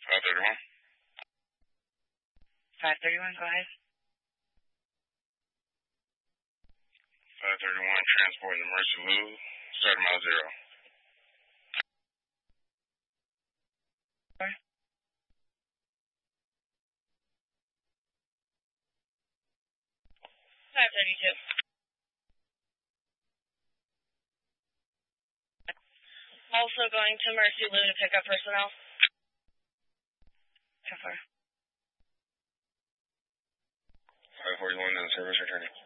531. 531, go ahead. 531, transporting the Mercy Lou, start mile 0. 532. Also going to Mercy Lou to pick up personnel. 10-4. 541 in the service returning.